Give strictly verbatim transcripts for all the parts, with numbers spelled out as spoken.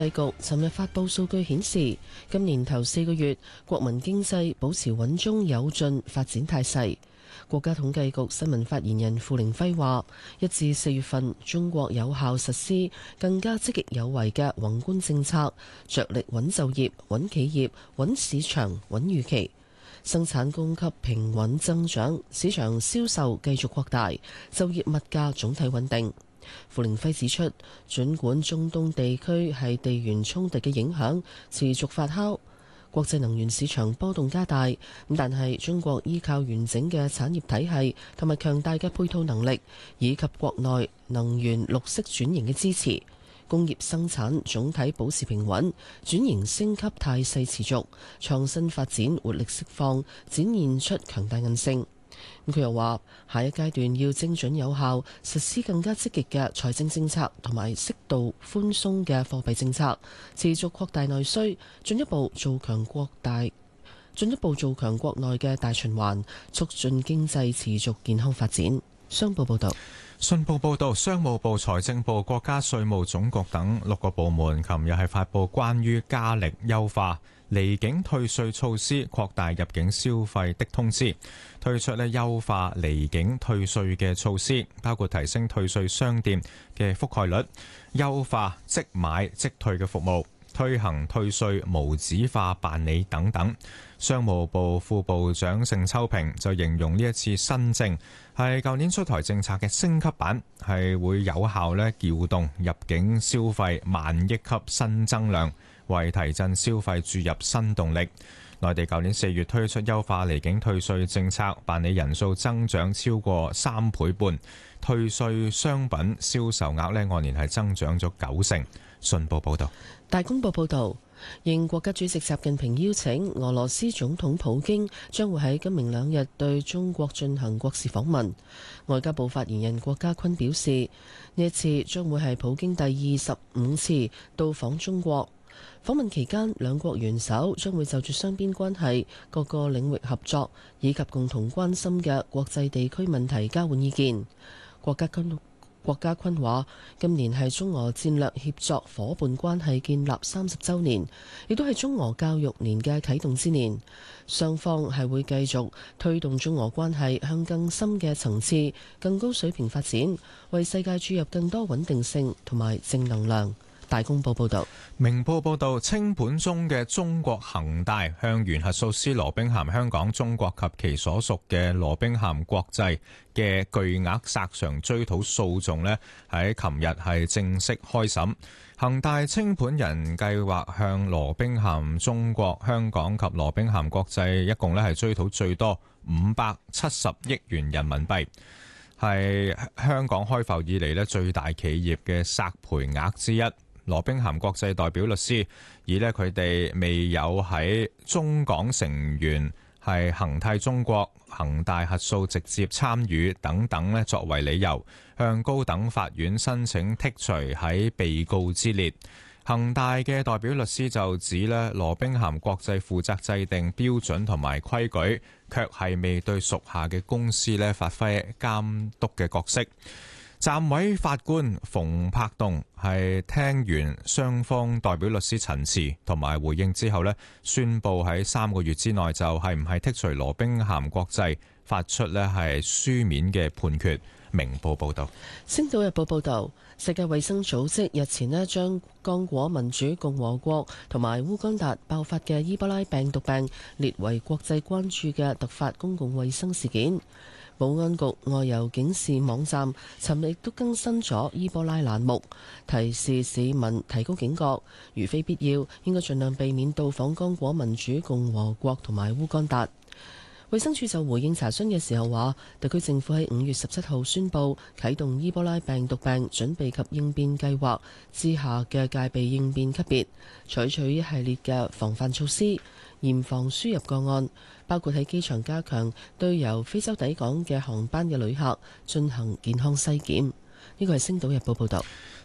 計局尋日發布數據顯示，今年頭四個月國民經濟保持穩中有進發展態勢。國家統計局新聞發言人付凌暉話，一至四月份，中國有效實施更加積極有為嘅宏觀政策，着力穩就業、穩企業、穩市場、穩預期，生產供給平穩增長，市場銷售繼續擴大，就業物價總體穩定。付凌暉指出，儘管中東地區係地緣衝突嘅影響持續發酵，國際能源市場波動加大，咁但係中國依靠完整嘅產業體系同埋強大嘅配套能力，以及國內能源綠色轉型嘅支持，工業生產總體保持平穩，轉型升級態勢持續，創新發展活力釋放，展現出強大韌性。佢又話，下一階段要精準有效實施更加積極嘅財政政策同埋適度寬鬆嘅貨幣政策，持續擴大內需，進一步做強國大，進一步做強國內嘅大循環，促進經濟持續健康發展。商報報道。 信報報導，商務部、財政部、國家稅務總局等六個部門琴日係發布關於加力優化離境退稅措施、擴大入境消費的通知，推出咧優化離境退稅嘅措施，包括提升退稅商店嘅覆蓋率、優化即買即退嘅服務、推行退稅無紙化辦理等等。商務部副部長盛秋平就形容呢一次新政係舊年出台政策嘅升級版，係會有效咧撬動入境消費萬億級新增量，為提振消費注入新動力。內地舊年四月推出優化離境退稅政策，辦理人數增長超過三倍半，退稅商品銷售額咧按年係增長咗九成。信報報道。 大公報報導，應國家主席習近平邀請，俄羅斯總統普京將會喺今明兩日對中國進行國事訪問。外交部發言人郭家坤表示，呢一次將會係普京第二十五次到訪中國。訪問期間，兩國元首將會就住雙邊關係、各個領域合作以及共同關心嘅國際地區問題交換意見。郭家坤郭家坤話：今年係中俄戰略協作伙伴關係建立三十週年，亦都係中俄教育年嘅啟動之年。雙方係會繼續推動中俄關係向更深嘅層次、更高水平發展，為世界注入更多穩定性同埋正能量。大公報報道。 明報報道，清盤中嘅中國恒大向原核數師羅兵咸香港中國及其所屬嘅羅兵咸國際嘅巨額索償追討訴訟呢，喺琴日係正式開審。恒大清盤人計劃向羅兵咸中國香港及羅兵咸國際一共咧係追討最多五百七十億元人民幣，係香港開埠以嚟咧最大企業嘅索賠額之一。羅兵咸國際代表律師以咧佢哋未有喺中港成員係恒泰中國、恒大核數直接參與等等咧作為理由，向高等法院申請剔除喺被告之列。恒大嘅代表律師就指咧，羅兵咸國際負責制定標準同埋規矩，卻係未對屬下嘅公司咧發揮監督嘅角色。暫委法官馮柏棟係聽完雙方代表律師陳詞同埋回應之後呢，宣布喺三個月之內就係唔係剔除羅兵咸國際發出呢係書面嘅判決。明報報道。 星島日報報道，世界衛生組織日前呢將剛果民主共和國同埋烏干達爆發嘅伊波拉病毒病列為國際關注嘅突發公共衛生事件。保安局外遊警示網站尋日亦都更新咗伊波拉欄目，提示市民提高警覺，如非必要，應該盡量避免到訪剛果民主共和國同埋烏干達。衛生署就回應查詢嘅時候話，特區政府喺五月十七號宣布啟動伊波拉病毒病準備及應變計劃之下嘅戒備應變級別，採取一系列嘅防範措施，嚴防輸入個案，包括喺機場加強對由非洲抵港嘅航班嘅旅客進行健康篩檢。呢個係《星島日報》報道。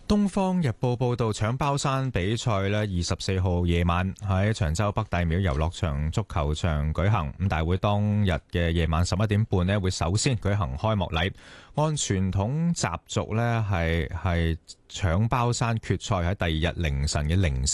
東方日報報道，搶包山比賽呢，二十四號夜晚喺長洲北帝廟遊樂場足球場舉行。咁大會當日嘅夜晚十一點半呢，會首先舉行開幕禮。按傳統習俗呢，係係搶包山決賽喺第二日凌晨嘅零時